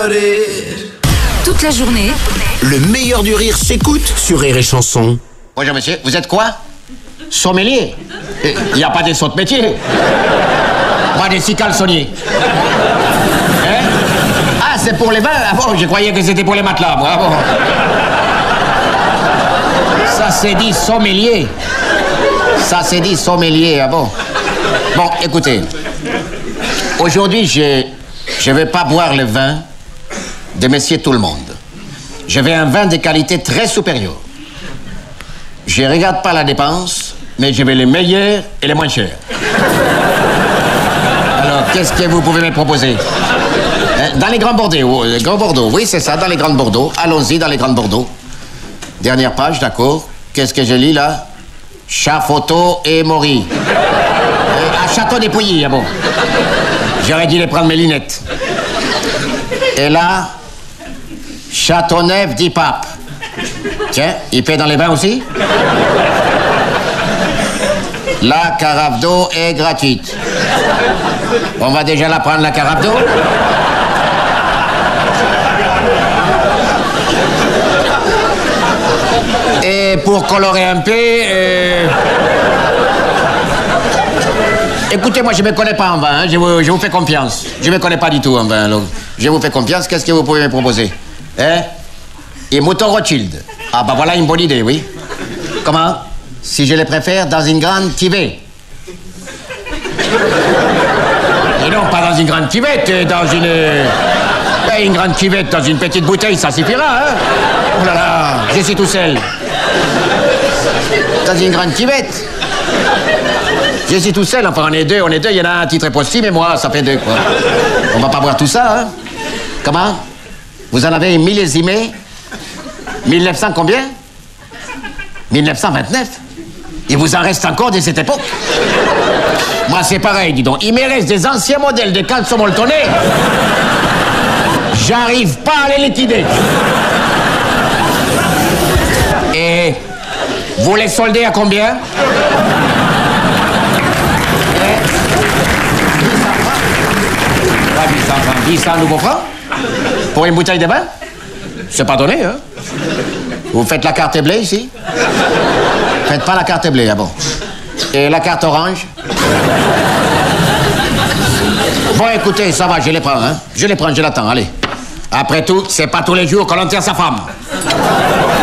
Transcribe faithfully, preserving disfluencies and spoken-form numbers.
rire. Toute la journée, Le meilleur du rire s'écoute sur Rire et Chanson. Bonjour monsieur, vous êtes quoi? Sommelier? Il n'y a pas des sauts de métier. Moi, des six calçonniers. Hein? Ah, c'est pour les bains? Ah bon, je croyais que c'était pour les matelas, moi. Ah bon. Ça c'est dit sommelier. Ça c'est dit sommelier, ah bon. Bon, écoutez. Aujourd'hui, je je vais pas boire le vin de Monsieur Tout-le-Monde. Je veux un vin de qualité très supérieure. Je regarde pas la dépense, mais je veux les meilleurs et les moins chers. Alors, qu'est-ce que vous pouvez me proposer? Dans les Grands Bordeaux, les Grands Bordeaux, oui, c'est ça, dans les Grands Bordeaux. Allons-y, dans les Grands Bordeaux. Dernière page, d'accord. Qu'est-ce que je lis, là? Chafoto et Maury. Euh, à Château des Pouilly, ah bon. J'aurais dû les prendre mes lunettes. Et là, Châteauneuf d'Ipape. Tiens, il paie dans les bains aussi? La carafe d'eau est gratuite. On va déjà la prendre, la carafe d'eau? Et pour colorer un peu... Euh... Écoutez, moi, je ne me connais pas en vin, hein. je, vous, je vous fais confiance. Je ne me connais pas du tout en vin, donc je vous fais confiance. Qu'est-ce que vous pouvez me proposer? Hein? Et Mouton Rothschild. Ah, bah voilà une bonne idée, oui. Comment? Si je les préfère dans une grande cuvée. Et non, pas dans une grande cuvette, dans une... Ben, une grande cuvette dans une petite bouteille, ça suffira, hein? Oh là là, je suis tout seul. Dans une grande cuvette. Je suis tout seul, enfin on est deux, on est deux, il y en a un titre possible, mais moi, ça fait deux, quoi. On va pas boire tout ça, hein? Comment? Vous en avez millésimé? mille neuf cents combien? mille neuf cent vingt-neuf? Il vous en reste encore de cette époque? Moi, c'est pareil, dis donc. Il me reste des anciens modèles de caleçon molletonné. J'arrive pas à les liquider. Et vous les soldez à combien? dix cents nouveaux francs? Pour une bouteille de vin? C'est pas donné, hein? Vous faites la carte bleue ici? Faites pas la carte bleue, ah bon. Et la carte orange? Bon, écoutez, ça va, je les prends, hein? Je les prends, je l'attends, allez. Après tout, c'est pas tous les jours qu'on enterre sa femme.